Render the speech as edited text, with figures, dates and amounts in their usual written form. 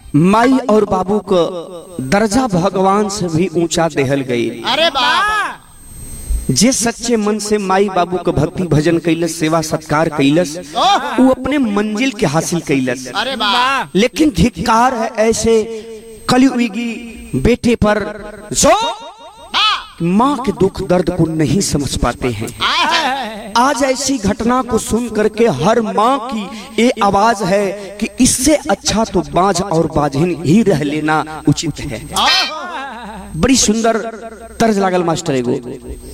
माई और बाबू को दर्जा भगवान से भी ऊंचा देहल गई। अरे वाह जे सच्चे मन से माई बाबू को भक्ति भजन कैलस, सेवा सत्कार कैलस, वो अपने मंजिल के हासिल कैलस। अरे वाह लेकिन धिक्कार है ऐसे कलयुगी बेटे पर जो माँ के दुख दर्द को नहीं समझ पाते हैं। आज ऐसी घटना को सुन करके हर माँ की ये आवाज है कि इससे अच्छा तो बाज और बाजिन ही रह लेना उचित है। बड़ी सुंदर तर्ज लागल मास्टर एगो।